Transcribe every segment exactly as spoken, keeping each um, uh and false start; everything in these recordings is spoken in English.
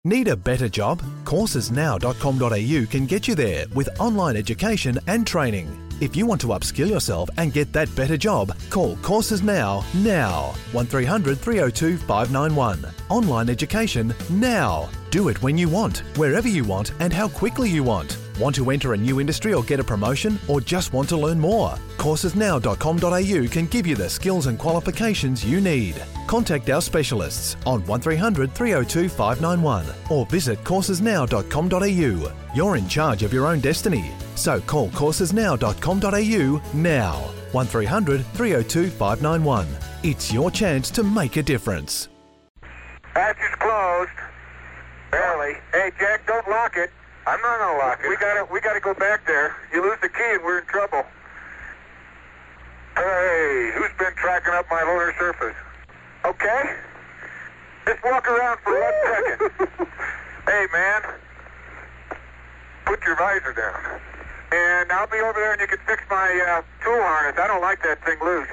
Need a better job? courses now dot com dot a u can get you there with online education and training. If you want to upskill yourself and get that better job, call Courses Now, now. one three hundred, three oh two, five nine one. Online education now. Do it when you want, wherever you want and how quickly you want. Want to enter a new industry or get a promotion, or just want to learn more? courses now dot com dot a u can give you the skills and qualifications you need. Contact our specialists on one three hundred, three oh two, five nine one or visit courses now dot com dot a u. You're in charge of your own destiny, so call courses now dot com dot a u now. one three hundred, three oh two, five nine one. It's your chance to make a difference. Hatch is closed. Barely. Hey, Jack, don't lock it. I'm not gonna lock it. We gotta, we gotta go back there. You lose the key and we're in trouble. Hey, who's been tracking up my lunar surface? Okay. Just walk around for one second. Hey, man. Put your visor down. And I'll be over there and you can fix my uh, tool harness. I don't like that thing loose.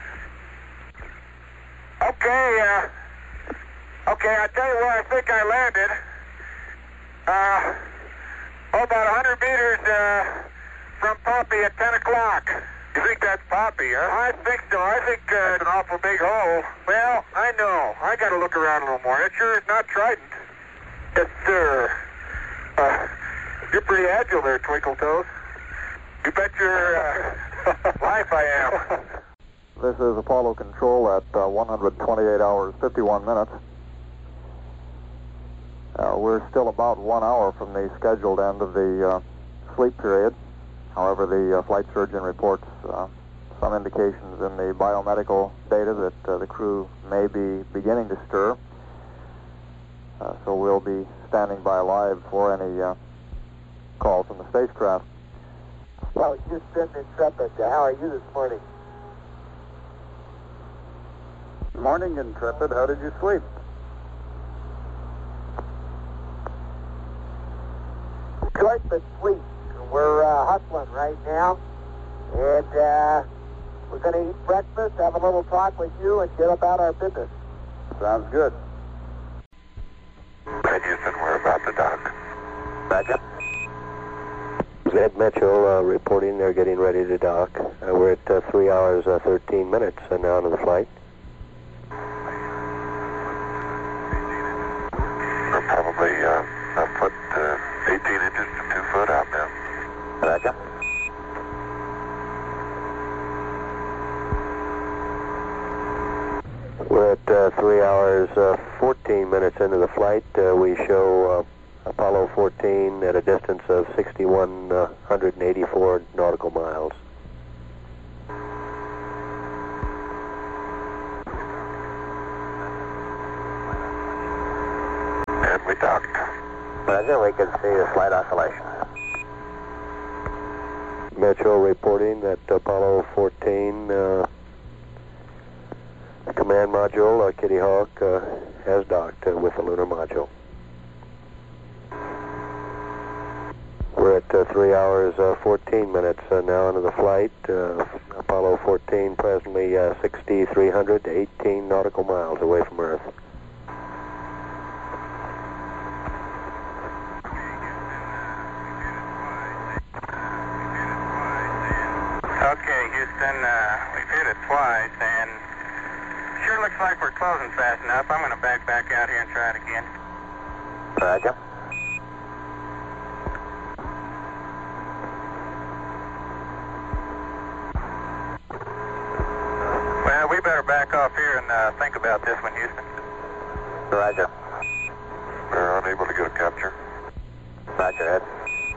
Okay, uh, okay, I'll tell you where I think I landed. Uh, oh, about one hundred meters uh, from Poppy at ten o'clock. You think that's Poppy, huh? I think so. I think uh, it's an awful big hole. Well, I know. I got to look around a little more. It sure is not Trident. Yes, sir. Uh, you're pretty agile there, Twinkle Toes. You bet your uh, life I am. This is Apollo Control at uh, one hundred twenty-eight hours, fifty-one minutes. Uh, we're still about one hour from the scheduled end of the uh, sleep period. However, the uh, flight surgeon reports uh, some indications in the biomedical data that uh, the crew may be beginning to stir. Uh, so we'll be standing by live for any uh, calls from the spacecraft. Well, Houston, Intrepid, how are you this morning? Morning, Intrepid. How did you sleep? Short but sweet. We're uh, hustling right now, and uh, we're going to eat breakfast, have a little talk with you, and get about our business. Sounds good. Ed Houston, we're about to dock. Roger. Ed Mitchell uh, reporting they're getting ready to dock. Uh, we're at uh, three hours, uh, thirteen minutes uh, now into the flight. We're probably uh, a foot, uh, eighteen inches to two foot out now. Roger. We're at uh, three hours, uh, fourteen minutes into the flight. Uh, we show uh, Apollo fourteen at a distance of six thousand one hundred eighty-four nautical miles. And we docked. Roger, we can see a slight oscillation. Mitchell reporting that Apollo fourteen uh, command module, uh, Kitty Hawk, uh, has docked uh, with the lunar module. We're at uh, three hours, uh, fourteen minutes uh, now into the flight. Uh, Apollo fourteen presently uh, six thousand three hundred eighteen nautical miles away from Earth. Okay, Houston, uh, we've hit it twice, and sure looks like we're closing fast enough. I'm going to back back out here and try it again. Roger. Well, we better back off here and uh, think about this one, Houston. Roger. We're unable to get a capture. Roger, Ed.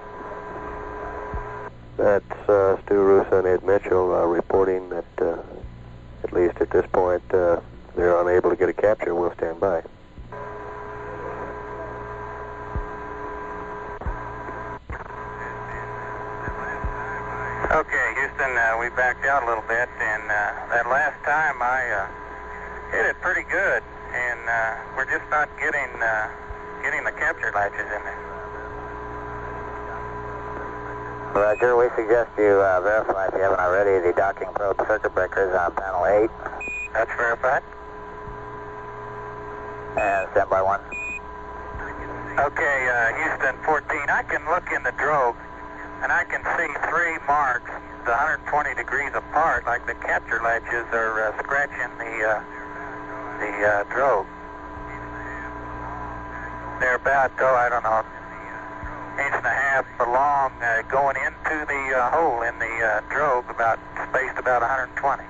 That's uh, Stu Russo and Ed Mitchell uh, reporting that, uh, at least at this point, uh, they're unable to get a capture. We'll stand by. Okay, Houston, uh, we backed out a little bit, and uh, that last time I uh, hit it pretty good, and uh, we're just not getting uh, getting the capture latches in there. Roger, we suggest you uh, verify, if you haven't already, the docking probe circuit breakers on panel eight. That's verified. And stand by one. Okay, uh, Houston fourteen, I can look in the drogue, and I can see three marks, one hundred twenty degrees apart, like the capture ledges are uh, scratching the, uh, the uh, drogue. They're about, oh, I don't know, inch and a half long, uh, going into the uh, hole in the uh, drogue, about spaced about one hundred twenty.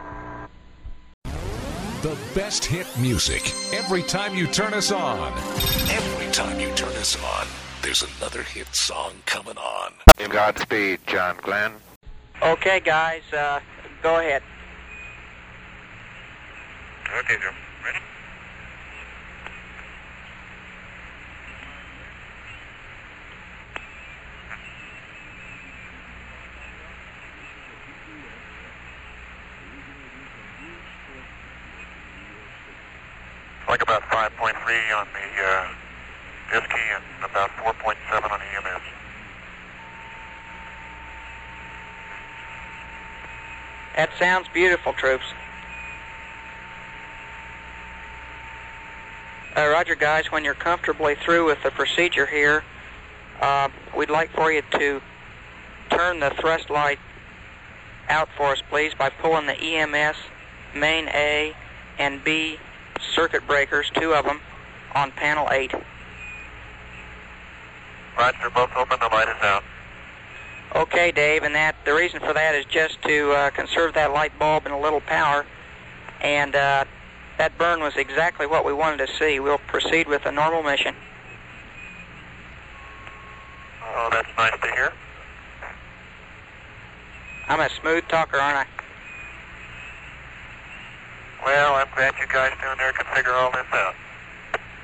The best hit music every time you turn us on. Every time you turn us on, there's another hit song coming on. Godspeed, John Glenn. Okay, guys, uh, go ahead. Okay, Joe. Ready? Like about five point three on the uh, disk key and about four point seven on the E M S. That sounds beautiful, troops. Uh, roger, guys, when you're comfortably through with the procedure here, uh, we'd like for you to turn the thrust light out for us, please, by pulling the E M S, main A, and B circuit breakers, two of them, on panel eight. Roger, both open, the light is out. Okay, Dave, and that the reason for that is just to uh, conserve that light bulb and a little power, and uh, that burn was exactly what we wanted to see. We'll proceed with a normal mission. Oh, that's nice to hear. I'm a smooth talker, aren't I? Well, I'm glad you guys down there can figure all this out.